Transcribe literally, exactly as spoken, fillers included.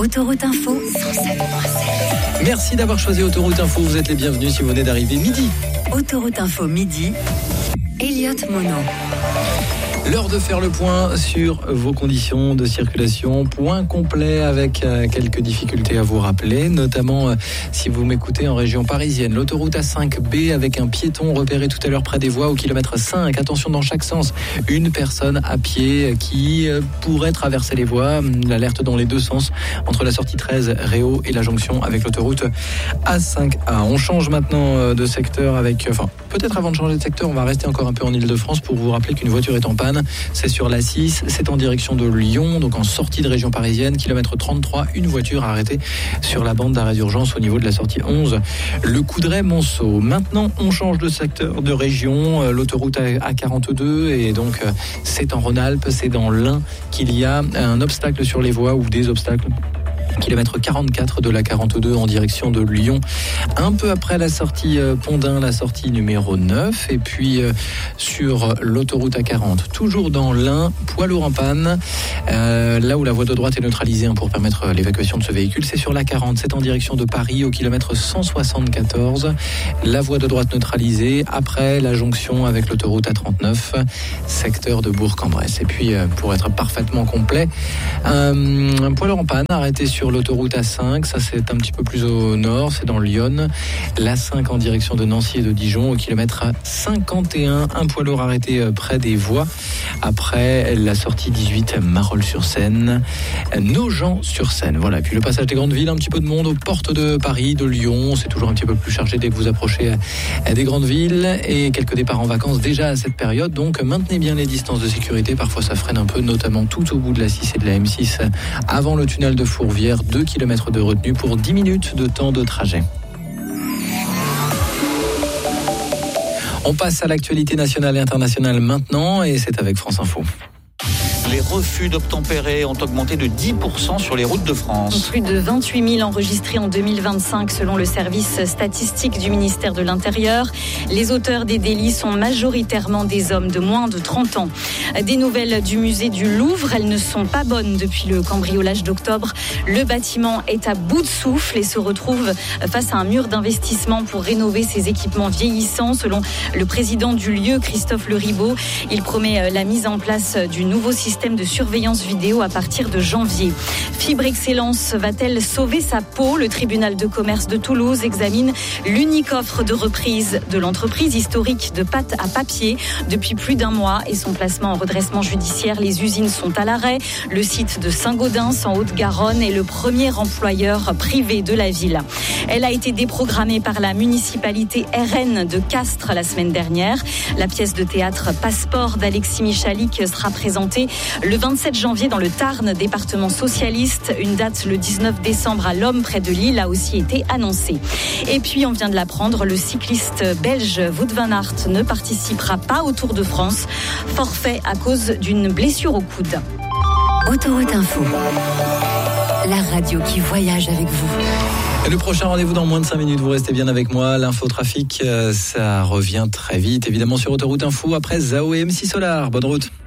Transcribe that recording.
Autoroute Info cent sept virgule sept. Merci d'avoir choisi Autoroute Info. Vous êtes les bienvenus si vous venez d'arriver midi. Autoroute Info midi. Elliot Mono. L'heure de faire le point sur vos conditions de circulation. Point complet avec euh, quelques difficultés à vous rappeler, notamment euh, si vous m'écoutez en région parisienne. L'autoroute A cinq B avec un piéton repéré tout à l'heure près des voies au kilomètre cinq. Attention dans chaque sens, une personne à pied qui euh, pourrait traverser les voies. L'alerte dans les deux sens entre la sortie treize Réau et la jonction avec l'autoroute A cinq A. On change maintenant euh, de secteur avec... Enfin, peut-être avant de changer de secteur, on va rester encore un peu en Ile-de-France pour vous rappeler qu'une voiture est en panne. C'est sur l'A six, c'est en direction de Lyon, donc en sortie de région parisienne, kilomètre trente-trois, une voiture arrêtée sur la bande d'arrêt d'urgence au niveau de la sortie onze, le Coudray-Monceau. Maintenant, on change de secteur, de région, l'autoroute A quarante-deux, et donc c'est en Rhône-Alpes, c'est dans l'Ain qu'il y a un obstacle sur les voies ou des obstacles. Kilomètre quarante-quatre de la quarante-deux en direction de Lyon, un peu après la sortie Pont-d'Ain, la sortie numéro neuf, et puis euh, sur l'autoroute A quarante, toujours dans l'Ain, poids lourd en panne, euh, là où la voie de droite est neutralisée hein, pour permettre l'évacuation de ce véhicule, c'est sur l'A quarante, c'est en direction de Paris au kilomètre cent soixante-quatorze, la voie de droite neutralisée, après la jonction avec l'autoroute A trente-neuf, secteur de Bourg-en-Bresse. Et puis euh, pour être parfaitement complet, un, un poids lourd en panne arrêté sur Sur l'autoroute A cinq, ça c'est un petit peu plus au nord, c'est dans Lyon. L'A cinq en direction de Nancy et de Dijon au kilomètre cinquante et un, un poids lourd arrêté près des voies. Après la sortie dix-huit Marolles-sur-Seine, Nogent-sur-Seine. Voilà, et puis le passage des grandes villes, un petit peu de monde aux portes de Paris, de Lyon, c'est toujours un petit peu plus chargé dès que vous approchez des grandes villes et quelques départs en vacances déjà à cette période. Donc maintenez bien les distances de sécurité, parfois ça freine un peu, notamment tout au bout de la six et de la M six avant le tunnel de Fourvière. deux kilomètres de retenue pour dix minutes de temps de trajet. On passe à l'actualité nationale et internationale maintenant, et c'est avec France Info. Les refus d'obtempérer ont augmenté de dix pour cent sur les routes de France. Plus de vingt-huit mille enregistrés en deux mille vingt-cinq selon le service statistique du ministère de l'Intérieur. Les auteurs des délits sont majoritairement des hommes de moins de trente ans. Des nouvelles du musée du Louvre, elles ne sont pas bonnes depuis le cambriolage d'octobre. Le bâtiment est à bout de souffle et se retrouve face à un mur d'investissement pour rénover ses équipements vieillissants. Selon le président du lieu, Christophe Leribaud, il promet la mise en place du nouveau système de surveillance vidéo à partir de janvier. Fibre Excellence va-t-elle sauver sa peau ? Le tribunal de commerce de Toulouse examine l'unique offre de reprise de l'entreprise historique de pâte à papier depuis plus d'un mois et son placement en redressement judiciaire. Les usines sont à l'arrêt. Le site de Saint-Gaudens en Haute-Garonne est le premier employeur privé de la ville. Elle a été déprogrammée par la municipalité R N de Castres la semaine dernière. La pièce de théâtre Passeport d'Alexis Michalik sera présentée le vingt-sept janvier dans le Tarn, département socialiste. Une date le dix-neuf décembre à Lomme, près de Lille, a aussi été annoncée. Et puis, on vient de l'apprendre, le cycliste belge Wout van Aert ne participera pas au Tour de France. Forfait à cause d'une blessure au coude. Autoroute Info. La radio qui voyage avec vous. Et le prochain rendez-vous dans moins de cinq minutes, vous restez bien avec moi. L'infotrafic, ça revient très vite, évidemment sur Autoroute Info, après Zao et M six Solar. Bonne route.